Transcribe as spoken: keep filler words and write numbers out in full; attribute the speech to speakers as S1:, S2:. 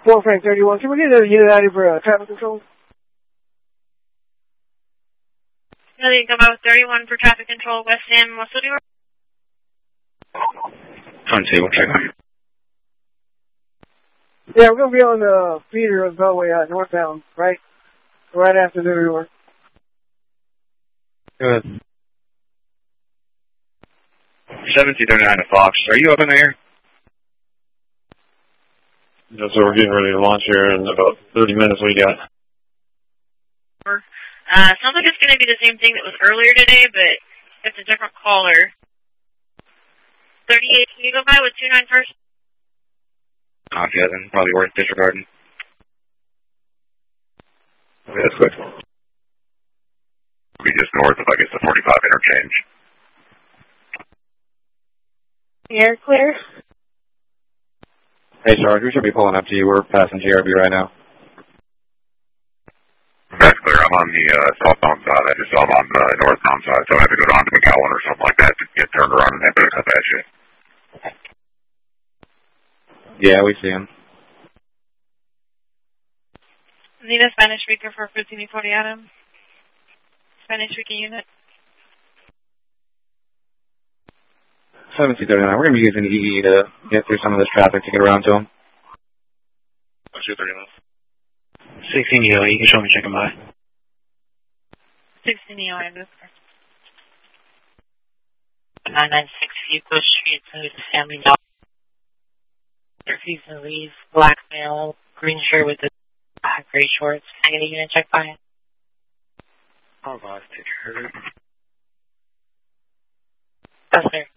S1: four Frank thirty-one, can we get a unit out here for uh, traffic control?
S2: Million, come out with thirty-one for traffic control, West Ham, Muscle Door.
S3: On table, check on.
S1: Yeah, we're going to be on the feeder of Beltway uh, northbound, right? Right after New York.
S3: Good. seventeen thirty-nine to Fox. Are you up in there?
S4: Just so we're getting ready to launch here in about thirty minutes. We got.
S2: Uh, sounds like it's going to be the same thing that was earlier today, but it's a different caller. thirty-eight, can you go by with two nine first?
S3: Off yet, then probably worth disregarding.
S4: Okay, that's good.
S5: Be just north of, I guess, the forty-five interchange.
S2: Air clear.
S3: Hey, Sarge, we should be pulling up to you. We're passing G R B right now.
S5: That's clear. I'm on the uh, southbound side. I just saw I'm on the northbound side, so I have to go down to McAllen or something like that to get turned around and have to cut that shit.
S3: Yeah, we see him.
S2: Need a Spanish speaker for fifteen forty Adam. Spanish speaking unit.
S3: seventeen thirty-nine. We're going to be using E E to get through some of this traffic to get around to him.
S4: two thirty-nine.
S3: sixteen E O, you can show me checking by.
S2: sixteen E O, I move.
S6: nine ninety-six Euclid Street, move to Family Dollar. Refuse to leave, black male, green shirt with the uh, gray shorts. Can I get a unit check by?
S3: Oh, boss, take her.
S6: Yes, sir.